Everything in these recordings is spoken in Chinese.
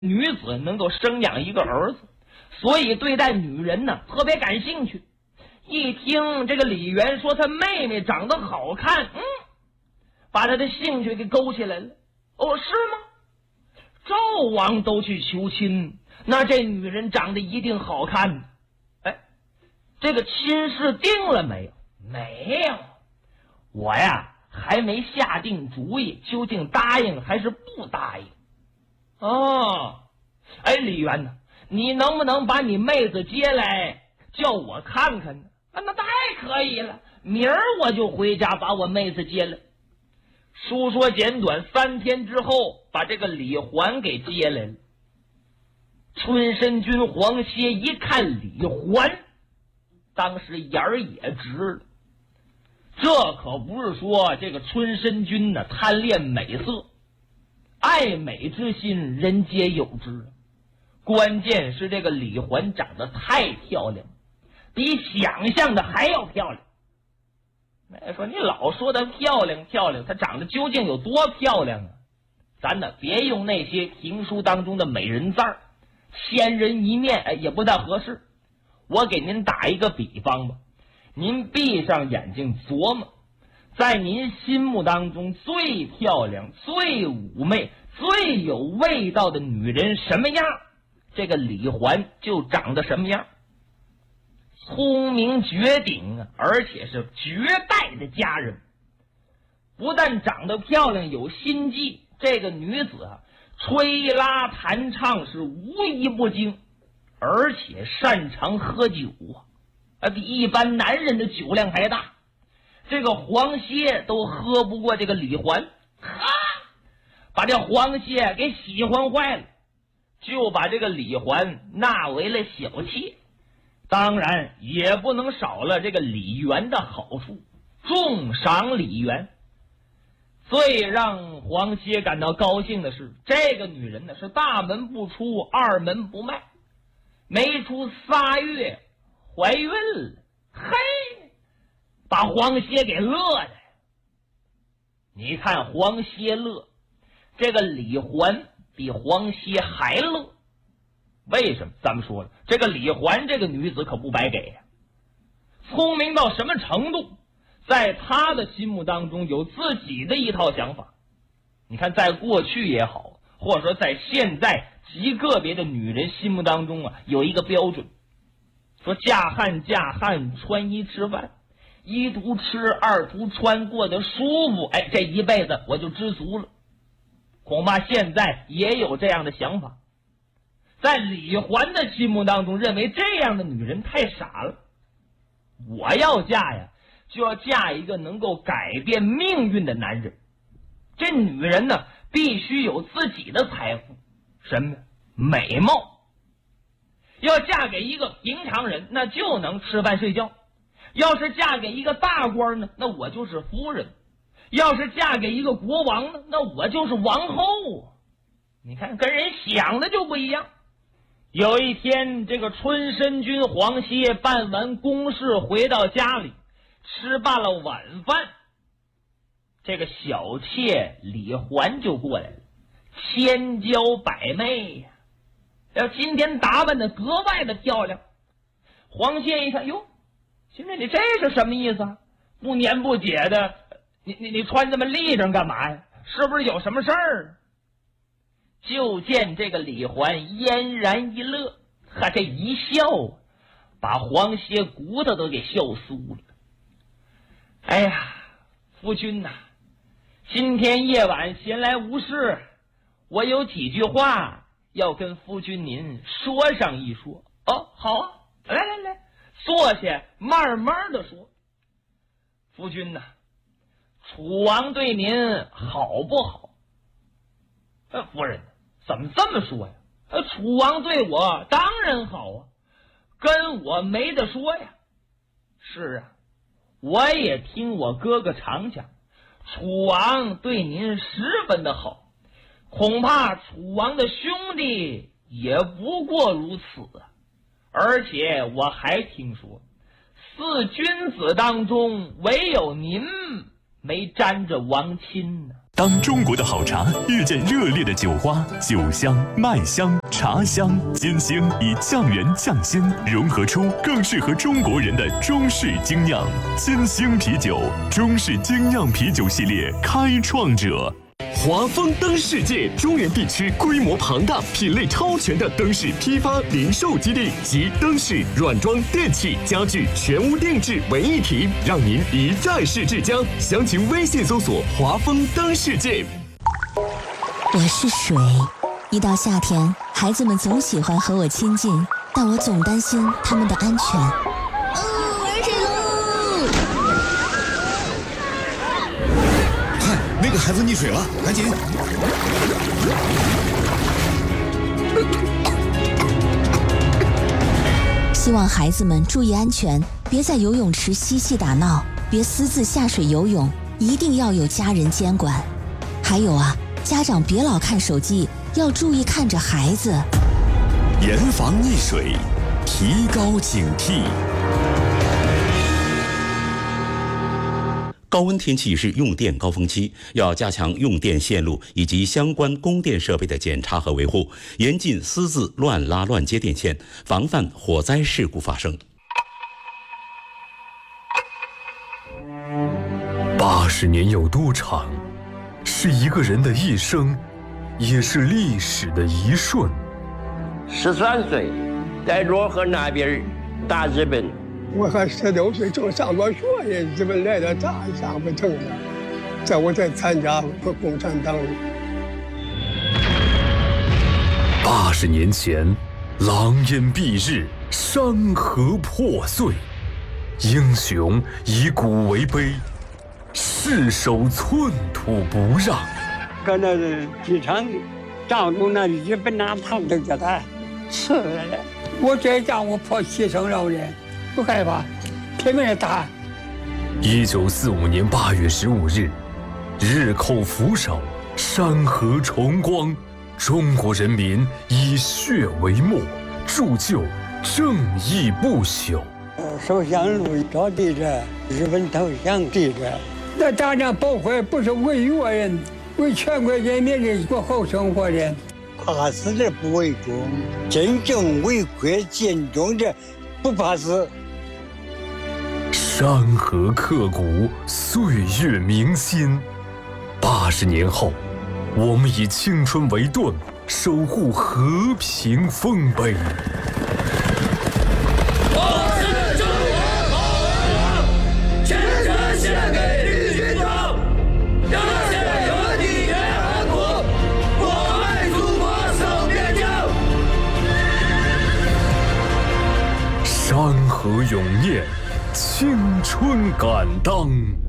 女子能够生养一个儿子，所以对待女人呢特别感兴趣。一听这个李元说他妹妹长得好看，把他的兴趣给勾起来了。哦，是吗？赵王都去求亲，那这女人长得一定好看。这个亲事定了没有？没有。我呀还没下定主意，究竟答应还是不答应。李元呢，你能不能把你妹子接来叫我看看呢？那太可以了，明儿我就回家把我妹子接来。书说简短，3天之后把这个李环给接来了。春申君黄歇一看李环，当时眼儿也直了。这可不是说这个春申君呢贪恋美色，爱美之心人皆有之，关键是这个李环长得太漂亮，比想象的还要漂亮。说你老说她漂亮漂亮，她长得究竟有多漂亮啊？咱呢别用那些评书当中的美人字儿，千人一面也不大合适。我给您打一个比方吧，您闭上眼睛琢磨，在您心目当中最漂亮、最妩媚、最有味道的女人什么样，这个李环就长得什么样。聪明绝顶啊，而且是绝代的佳人。不但长得漂亮有心计，这个女子吹拉弹唱是无一不精，而且擅长喝酒比一般男人的酒量还大。这个黄歇都喝不过这个李环，把这黄歇给喜欢坏了，就把这个李环纳为了小妾。当然也不能少了这个李元的好处，重赏李元。最让黄歇感到高兴的是，这个女人呢是大门不出，二门不迈，没出3月怀孕了，把黄歇给乐的。你看黄歇乐，这个李环比黄歇还乐。为什么？咱们说了，这个李环这个女子可不白给呀，聪明到什么程度？在她的心目当中有自己的一套想法。你看在过去也好，或者说在现在极个别的女人心目当中有一个标准，说嫁汉穿衣吃饭，一图吃二图穿，过得舒服，这一辈子我就知足了。恐怕现在也有这样的想法。在李环的心目当中，认为这样的女人太傻了。我要嫁呀，就要嫁一个能够改变命运的男人。这女人呢，必须有自己的财富，什么？美貌。要嫁给一个平常人，那就能吃饭睡觉；要是嫁给一个大官呢，那我就是夫人；要是嫁给一个国王呢，那我就是王后。你看，跟人想的就不一样。有一天，这个春申君黄歇办完公事回到家里，吃罢了晚饭，这个小妾李环就过来了，千娇百媚呀，今天打扮的格外的漂亮。黄歇一看，哟，现在你这是什么意思啊？不年不节的，你穿这么立正干嘛呀？是不是有什么事儿？就见这个李环嫣然一乐，这一笑把黄歇骨头都给笑酥了。哎呀，夫君呐，今天夜晚闲来无事，我有几句话要跟夫君您说上一说。好啊，来，坐下慢慢的说。夫君呐，楚王对您好不好？夫人，怎么这么说呀？楚王对我当然好啊，跟我没得说呀。是啊，我也听我哥哥常讲，楚王对您十分的好，恐怕楚王的兄弟也不过如此啊。而且我还听说，4君子当中唯有您没沾着王亲呢。 当中国的好茶遇见热烈的酒花，酒香、麦香、茶香、金星以酱园酱鲜融合出更适合中国人的中式精酿。金星啤酒，中式精酿啤酒系列开创者。 华丰灯世界中原地区规模庞大、品类超全的灯饰批发零售基地及灯饰、软装、电器、家具全屋定制为一体，让您一站式至家。详情微信搜索“华丰灯世界”。 我是水，一到夏天，孩子们总喜欢和我亲近，但我总担心他们的安全。玩水喽！ 快，那个孩子溺水了，赶紧！ 希望孩子们注意安全，别在游泳池嬉戏打闹，别私自下水游泳，一定要有家人监管。还有啊，家长别老看手机，要注意看着孩子。 严防溺水，提高警惕。 高温天气是用电高峰期，要加强用电线路以及相关供电设备的检查和维护，严禁私自乱拉乱接电线，防范火灾事故发生。 80年有多长？是一个人的一生，也是历史的一瞬。 13岁，在漯河那边打日本。 我还16岁正上着学呢，日本来的咋想不成了？在我再参加共产党。 80年前，狼烟蔽日，山河破碎，英雄以古为碑，誓守寸土不让。 搁那机场仗着那日本那糖都叫他吃了，我这仗我跑牺牲了的。不害怕，拼命的打。 1945年8月15日，日寇扶手，山河重光，中国人民以血为墨，铸就正义不朽。 首相路找地着，日本投降地着。那大家保护不是为越人，为全国人民的过好生活的。 怕死的不为忠，真正为国尽忠的不怕死。 山河刻骨，岁月铭心。80年后，我们以青春为盾，守护和平丰碑。 我是中国好人，全身献给绿军长，热血和地远安国，我爱祖国守边疆。 山河永念，青春敢当。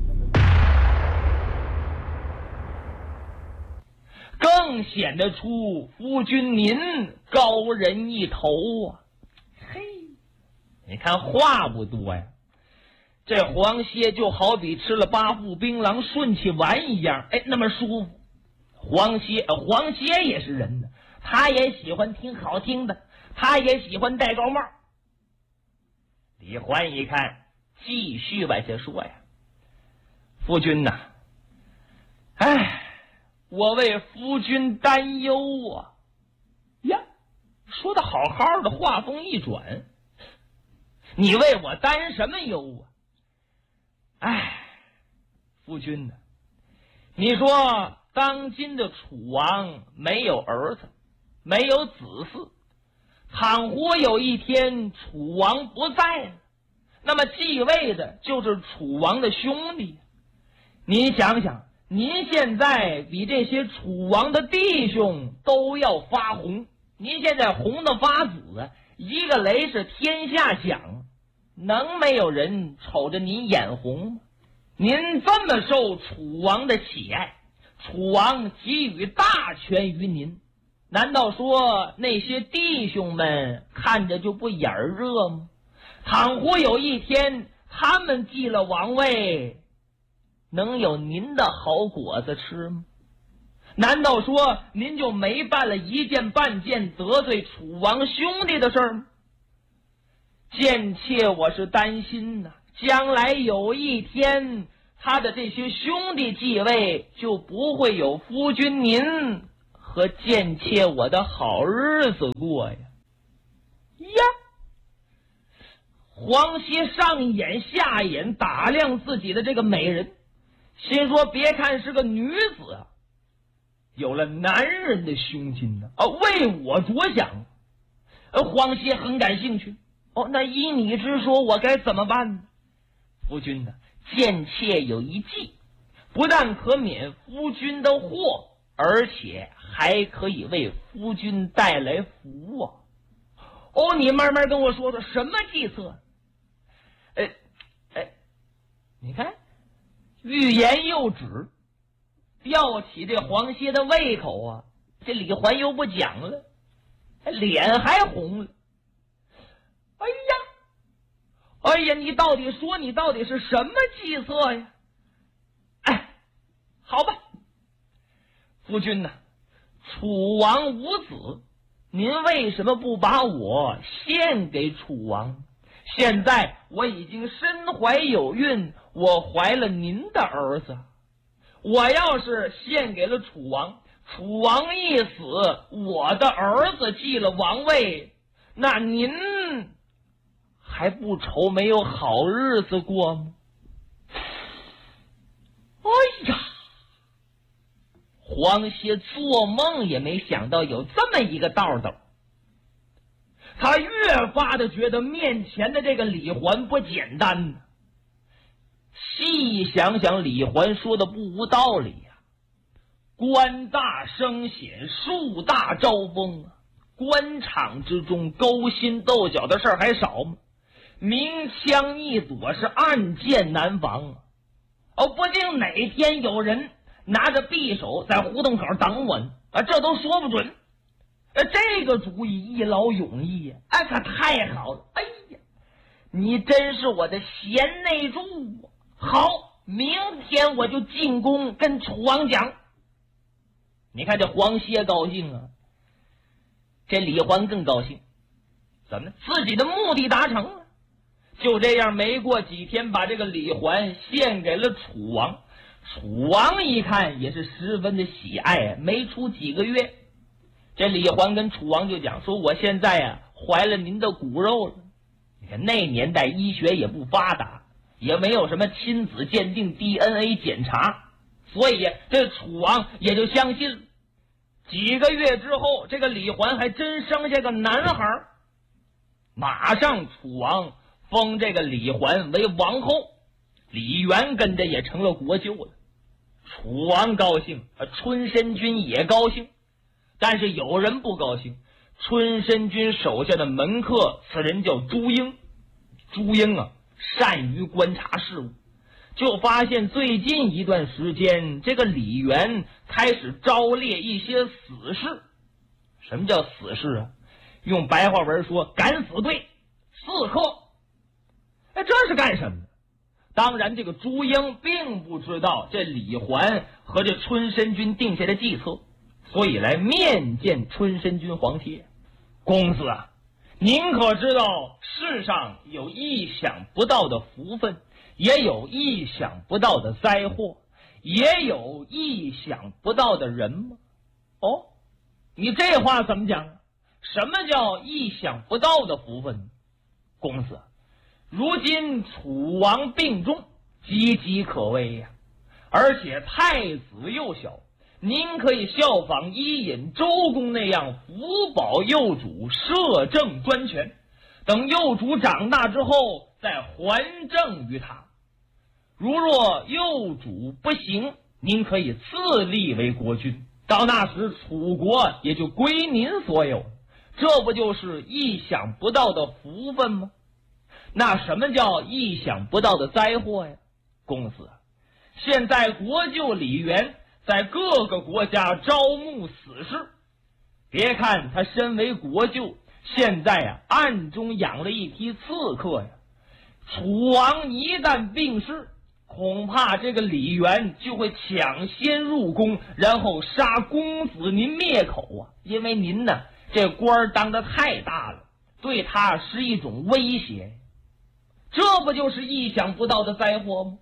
更显得出夫君您高人一头啊！嘿，你看话不多呀，这黄歇就好比吃了8副槟榔顺气丸一样，哎，那么舒服。黄歇也是人呢，他也喜欢听好听的，他也喜欢戴高帽。李环一看，继续往下说呀：“夫君呐，哎，我为夫君担忧啊！”呀，说的好好的，话锋一转，你为我担什么忧啊？哎，夫君呐，你说当今的楚王没有儿子，没有子嗣，倘或有一天楚王不在了，那么继位的就是楚王的兄弟。您想想，您现在比这些楚王的弟兄都要发红，您现在红的发紫啊，一个雷是天下响，能没有人瞅着您眼红吗？您这么受楚王的喜爱，楚王给予大权于您，难道说那些弟兄们看着就不眼热吗？倘或有一天他们继了王位，能有您的好果子吃吗？难道说您就没办了一件半件得罪楚王兄弟的事儿吗？贱妾我是担心呐，将来有一天他的这些兄弟继位，就不会有夫君您和贱妾我的好日子过呀。黄歇上眼下眼打量自己的这个美人，心说别看是个女子啊，有了男人的胸襟呢，为我着想。黄歇很感兴趣。那依你之说，我该怎么办呢？夫君呢，贱妾有一计，不但可免夫君的祸，而且还可以为夫君带来福啊。你慢慢跟我说说什么计策？你看，欲言又止，吊起这黄歇的胃口啊。这李环又不讲了，脸还红了。哎呀，你到底说你到底是什么计策呀？好吧，夫君呐，楚王无子，您为什么不把我献给楚王？现在我已经身怀有孕，我怀了您的儿子，我要是献给了楚王，楚王一死，我的儿子继了王位，那您还不愁没有好日子过吗？哎呀，黄歇做梦也没想到有这么一个道道。他越发的觉得面前的这个李环不简单呢。细想想，李环说的不无道理呀。官大升显，树大招风啊，官场之中勾心斗角的事儿还少吗？明枪易躲，是暗箭难防啊。不定哪天有人拿着匕首在胡同口等我呢，这都说不准。这个主意一劳永逸呀，可太好了！哎呀，你真是我的贤内助。好，明天我就进宫跟楚王讲。你看这黄歇高兴啊，这李环更高兴。怎么呢？自己的目的达成了。就这样，没过几天，把这个李环献给了楚王。楚王一看也是十分的喜爱，没出几个月，这李环跟楚王就讲说，我现在怀了您的骨肉了。你看那年代医学也不发达，也没有什么亲子鉴定 DNA 检查，所以这楚王也就相信了。几个月之后，这个李环还真生下个男孩，马上楚王封这个李环为王后，李元跟着也成了国舅了。楚王高兴，春申君也高兴。但是有人不高兴，春申君手下的门客，此人叫朱英。朱英善于观察事物，就发现最近一段时间，这个李元开始招列一些死士。什么叫死士啊？用白话文说，敢死队、刺客。这是干什么？当然，这个朱英并不知道这李环和这春申君定下的计策，所以来面见春申君黄歇。公子啊，您可知道世上有意想不到的福分，也有意想不到的灾祸，也有意想不到的人吗？你这话怎么讲？什么叫意想不到的福分？公子，如今楚王病重，岌岌可危呀，而且太子幼小，您可以效仿伊尹、周公那样辅保幼主，摄政专权，等幼主长大之后再还政于他。如若幼主不行，您可以自立为国君，到那时楚国也就归您所有，这不就是意想不到的福分吗？那什么叫意想不到的灾祸呀？公子，现在国舅李元在各个国家招募死士，别看他身为国舅，现在暗中养了一批刺客呀。楚王一旦病逝，恐怕这个李元就会抢先入宫，然后杀公子您灭口啊！因为您呢，这官当得太大了，对他是一种威胁。这不就是意想不到的灾祸吗？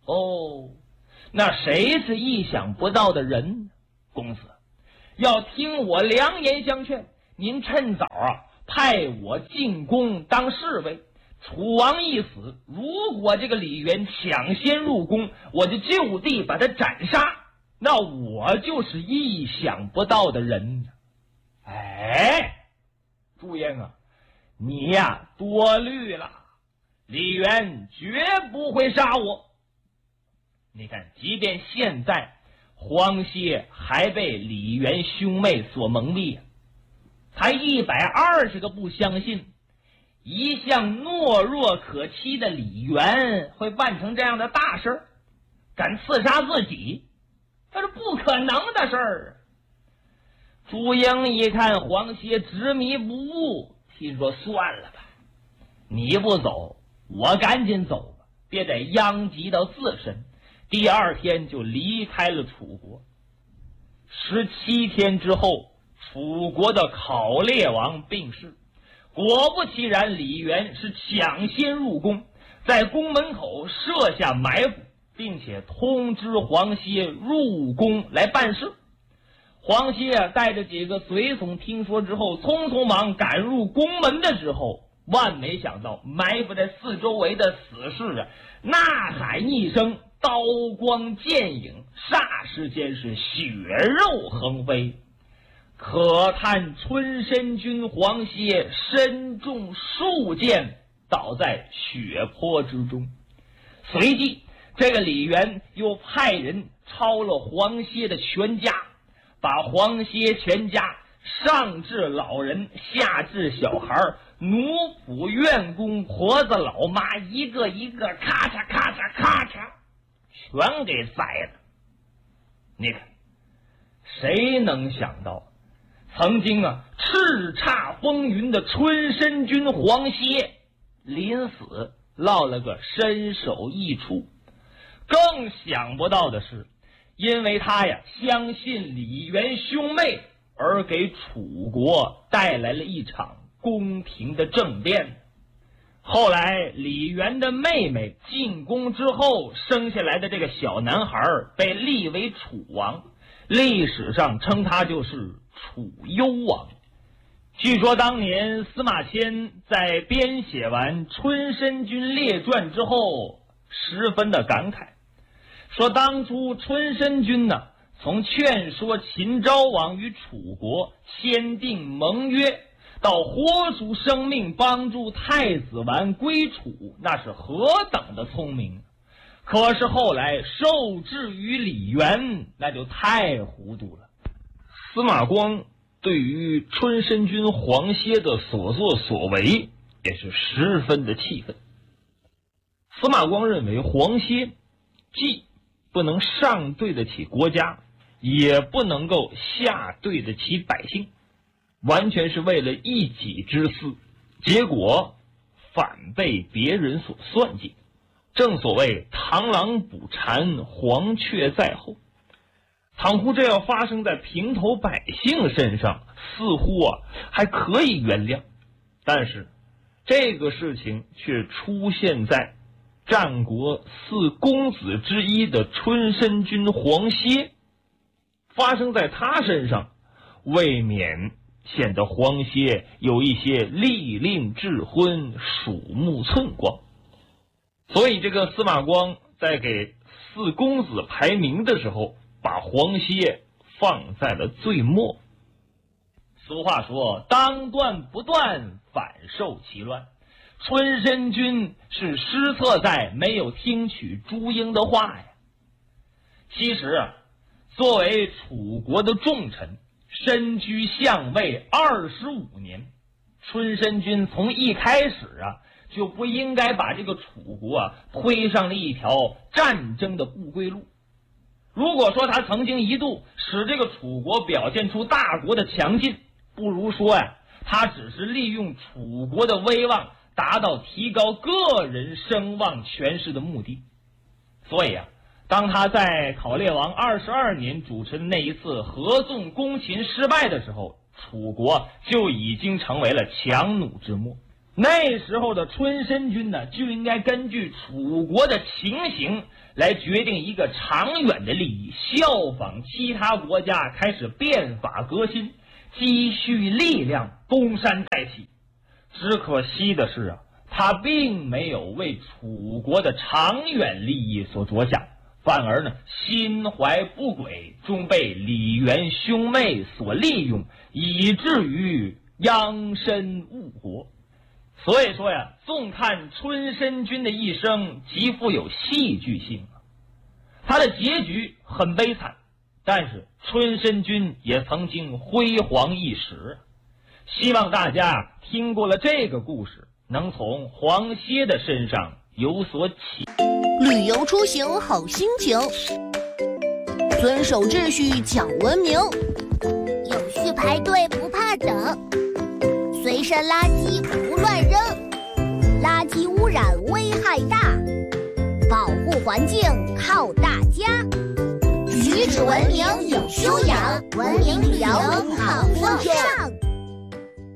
哦，那谁是意想不到的人呢？公子要听我良言相劝，您趁早派我进宫当侍卫。楚王一死，如果这个李渊抢先入宫，我就就地把他斩杀，那我就是意想不到的人。哎，朱英啊，你呀多虑了，李渊绝不会杀我。你看，即便现在黄歇还被李渊兄妹所蒙蔽，还120个不相信一向懦弱可欺的李渊会办成这样的大事，敢刺杀自己，这是不可能的事儿。朱英一看黄歇执迷不悟，心说算了吧，你不走，我赶紧走吧，别得殃及到自身。第二天就离开了楚国。17天之后，楚国的考烈王病逝。果不其然，李渊是抢先入宫，在宫门口设下埋伏，并且通知黄歇入宫来办事。黄歇带着几个随从听说之后，匆匆忙赶入宫门的时候，万没想到埋伏在四周围的死士呐喊一声，刀光剑影，霎时间是血肉横飞。可叹春申君黄歇身中数箭，倒在血泊之中。随即这个李渊又派人抄了黄歇的全家，把黄歇全家上至老人下至小孩，奴仆院工婆子老妈，一个一个咔嚓咔嚓咔嚓全给宰了。你看，谁能想到曾经叱咤风云的春申君黄歇临死落了个身首异处。更想不到的是，因为他相信李渊兄妹，而给楚国带来了一场宫廷的政变。后来李渊的妹妹进宫之后生下来的这个小男孩被立为楚王，历史上称他就是楚幽王。据说当年司马迁在编写完《春申君列传》之后，十分的感慨，说当初春申君从劝说秦昭王与楚国签订盟约，到豁出生命帮助太子完归楚，那是何等的聪明。可是后来受制于李渊，那就太糊涂了。司马光对于春申君黄歇的所作所为也是十分的气愤。司马光认为黄歇既不能上对得起国家，也不能够下对得起百姓，完全是为了一己之私，结果反被别人所算计。正所谓螳螂捕蝉，黄雀在后。倘乎这要发生在平头百姓身上，似乎还可以原谅，但是这个事情却出现在战国四公子之一的春申君黄歇，发生在他身上，未免显得黄歇有一些利令智昏，鼠目寸光。所以这个司马光在给四公子排名的时候，把黄歇放在了最末。俗话说，当断不断，反受其乱。春申君是失策在没有听取朱英的话呀。其实作为楚国的重臣，身居相位25年，春申君从一开始就不应该把这个楚国推上了一条战争的不归路。如果说他曾经一度使这个楚国表现出大国的强劲，不如说他只是利用楚国的威望，达到提高个人声望权势的目的。所以当他在考烈王22年主持的那一次合纵攻秦失败的时候，楚国就已经成为了强弩之末。 那时候的春申君呢，就应该根据楚国的情形来决定一个长远的利益，效仿其他国家开始变法革新，积蓄力量，东山再起。只可惜的是啊，他并没有为楚国的长远利益所着想，反而呢心怀不轨，终被李元兄妹所利用，以至于殃身误国。所以说呀，纵看春申君的一生极富有戏剧性啊，他的结局很悲惨，但是春申君也曾经辉煌一时。希望大家听过了这个故事，能从黄歇的身上有所启。 旅游出行好心情，遵守秩序讲文明， 有序排队不怕等，随身垃圾不乱扔，垃圾污染危害大，保护环境靠大家。举止文明有修养，文明旅游好风尚。